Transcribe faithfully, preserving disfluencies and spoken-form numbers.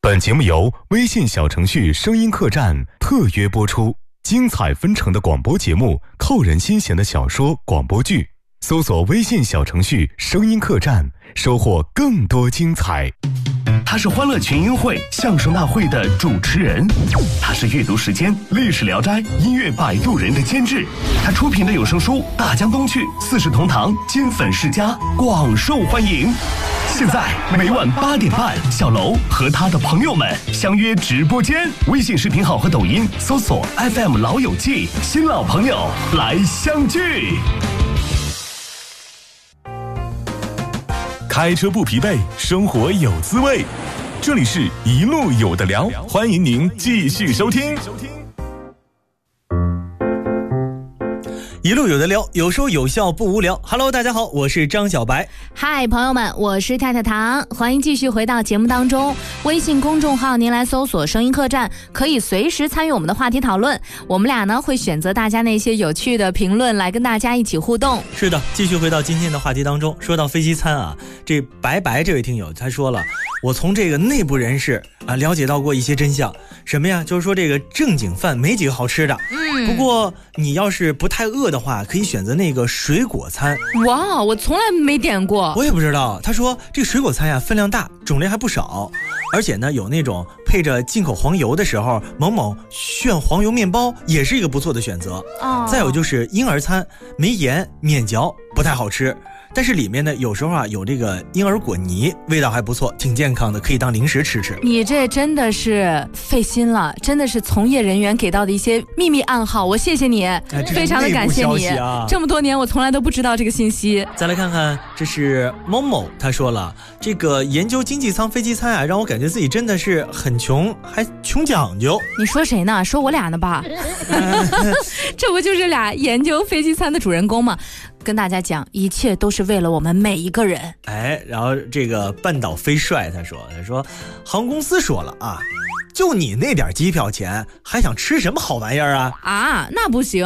本节目由微信小程序声音客栈特约播出，精彩纷呈的广播节目，扣人心弦的小说广播剧，搜索微信小程序声音客栈，收获更多精彩。 他是欢乐群英会相声大会的主持人，他是阅读时间历史聊斋音乐摆渡人的监制，他出品的有声书大江东去四世同堂金粉世家广受欢迎。现在每晚八点半，小楼和他的朋友们相约直播间，微信视频号和抖音搜索 F M 老友记，新老朋友来相聚。 开车不疲惫，生活有滋味。这里是一路有的聊，欢迎您继续收听。 一路有的聊，有说有笑不无聊。Hello， 大家好，我是张小白。 嗨，朋友们，我是太太糖，欢迎继续回到节目当中。微信公众号您来搜索声音客栈，可以随时参与我们的话题讨论。我们俩呢会选择大家那些有趣的评论来跟大家一起互动。 是的，继续回到今天的话题当中。说到飞机餐啊，这白白这位听友他说了，我从这个内部人士啊了解到过一些真相。什么呀？就是说这个正经饭没几个好吃的。嗯，不过你要是不太饿的话，可以选择那个水果餐。 哇，我从来没点过。 我也不知道。他说这个水果餐呀分量大，种类还不少，而且呢有那种配着进口黄油的时候，某某炫黄油面包也是一个不错的选择。哦，再有就是婴儿餐，没盐，面嚼，不太好吃。但是里面呢，有时候啊有这个婴儿果泥，味道还不错，挺健康的，可以当零食吃吃。 你这真的是费心了，真的是从业人员给到的一些秘密暗号，我谢谢你，哎、非常的感谢你、啊。这么多年我从来都不知道这个信息。 再来看看，这是某某他说了，这个研究经济舱飞机餐啊，让我感觉自己真的是很穷，还穷讲究。 你说谁呢？说我俩呢吧？这不就是俩研究飞机餐的主人公吗？跟大家讲，一切都是为了我们每一个人。 哎，然后这个半岛飞帅他说，他说，航空公司说了啊，就你那点机票钱，还想吃什么好玩意儿啊？ 啊，那不行。